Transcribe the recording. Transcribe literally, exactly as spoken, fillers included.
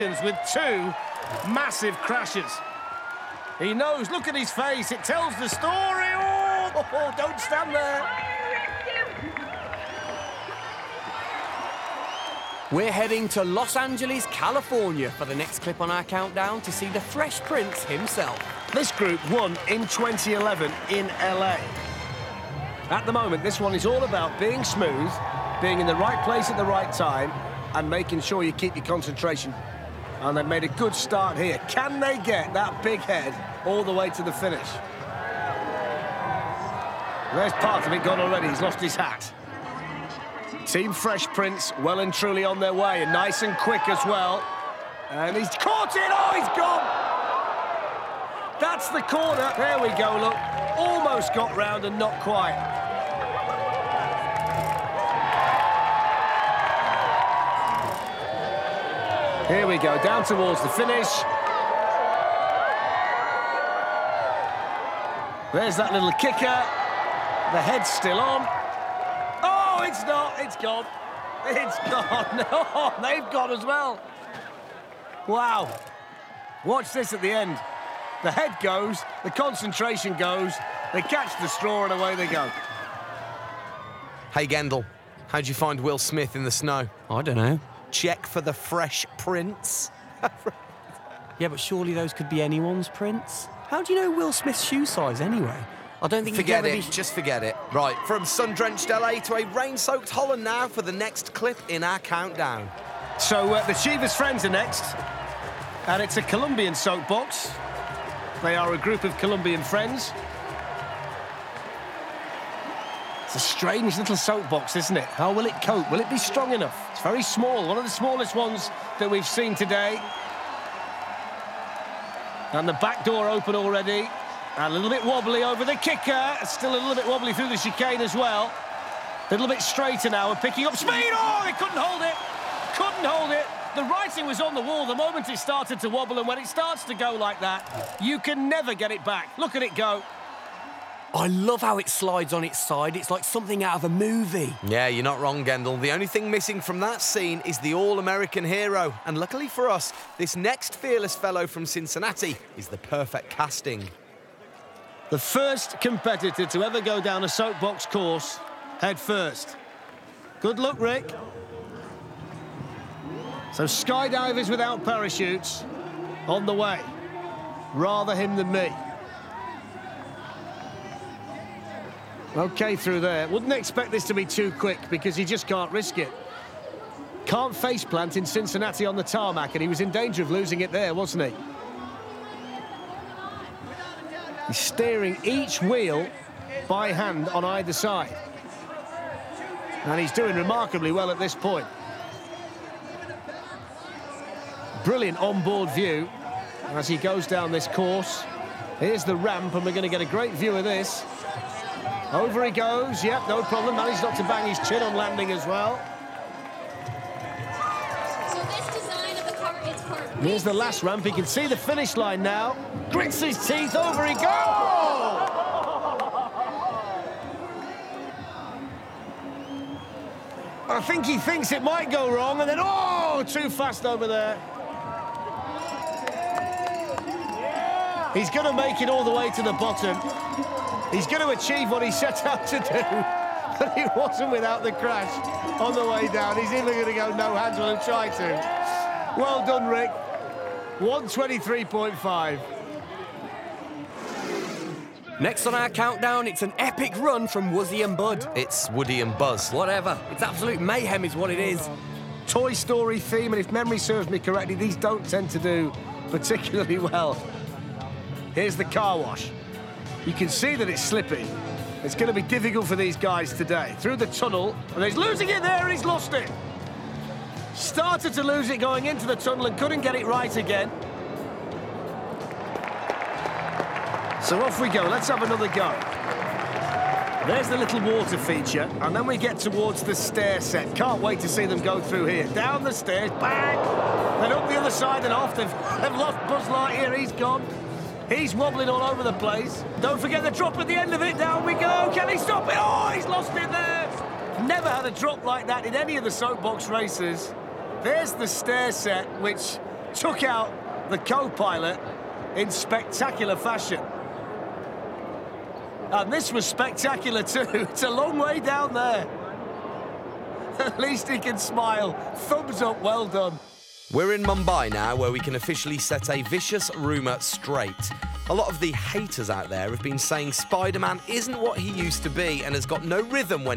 with two massive crashes. He knows, look at his face, it tells the story. Oh, oh, don't stand there. We're heading to Los Angeles, California for the next clip on our countdown to see the Fresh Prince himself. This group won in twenty eleven in L A. At the moment, this one is all about being smooth, being in the right place at the right time, and making sure you keep your concentration. And they've made a good start here. Can they get that big head all the way to the finish? There's part of it gone already. He's lost his hat. Team Fresh Prince well and truly on their way, and nice and quick as well. And he's caught it. Oh, he's gone. That's the corner. There we go, look. Almost got round and not quite. Here we go, down towards the finish. There's that little kicker. The head's still on. Oh, it's not, it's gone. It's gone. Oh, they've gone as well. Wow. Watch this at the end. The head goes, the concentration goes, they catch the straw and away they go. Hey, Gendel, how'd you find Will Smith in the snow? I don't know. Check for the Fresh Prince. Yeah, but surely those could be anyone's prints. How do you know Will Smith's shoe size anyway? I don't think Forget he'd it, ever be... just forget it. Right, from sun-drenched L A to a rain-soaked Holland now for the next clip in our countdown. So uh, the Chivas Friends are next, and it's a Colombian soapbox. They are a group of Colombian friends. It's a strange little soapbox, isn't it? How will it cope? Will it be strong enough? It's very small, one of the smallest ones that we've seen today. And the back door open already. A little bit wobbly over the kicker. Still a little bit wobbly through the chicane as well. A little bit straighter now and picking up speed. Oh, they couldn't hold it. Couldn't hold it. The writing was on the wall the moment it started to wobble, and when it starts to go like that, you can never get it back. Look at it go. I love how it slides on its side. It's like something out of a movie. Yeah, you're not wrong, Gendel. The only thing missing from that scene is the all-American hero. And luckily for us, this next fearless fellow from Cincinnati is the perfect casting. The first competitor to ever go down a soapbox course head first. Good luck, Rick. So skydivers without parachutes on the way. Rather him than me. OK through there. Wouldn't expect this to be too quick because he just can't risk it. Can't face plant in Cincinnati on the tarmac, and he was in danger of losing it there, wasn't he? He's steering each wheel by hand on either side. And he's doing remarkably well at this point. Brilliant onboard view as he goes down this course. Here's the ramp, and we're going to get a great view of this. Over he goes, yep, no problem. Managed not to bang his chin on landing as well. So this design of the car is for... Here's the last ramp. He can see the finish line now. Grits his teeth, over he goes! I think he thinks it might go wrong, and then, oh, too fast over there. He's going to make it all the way to the bottom. He's going to achieve what he set out to do, but he wasn't without the crash on the way down. He's even going to go no hands when he'll try to. Well done, Rick. one twenty-three point five. Next on our countdown, it's an epic run from Wuzzy and Bud. It's Woody and Buzz. Whatever. It's absolute mayhem is what it is. Toy Story theme, and if memory serves me correctly, these don't tend to do particularly well. Here's the car wash. You can see that it's slipping. It's going to be difficult for these guys today. Through the tunnel, and he's losing it there, and he's lost it. Started to lose it going into the tunnel and couldn't get it right again. So off we go. Let's have another go. There's the little water feature, and then we get towards the stair set. Can't wait to see them go through here. Down the stairs, bang! Then up the other side and off. They've, they've lost Buzz Lightyear, he's gone. He's wobbling all over the place. Don't forget the drop at the end of it. Down we go. Can he stop it? Oh, he's lost it there. Never had a drop like that in any of the soapbox races. There's the stair set, which took out the co-pilot in spectacular fashion. And this was spectacular too. It's a long way down there. At least he can smile. Thumbs up, well done. We're in Mumbai now, where we can officially set a vicious rumour straight. A lot of the haters out there have been saying Spider-Man isn't what he used to be and has got no rhythm when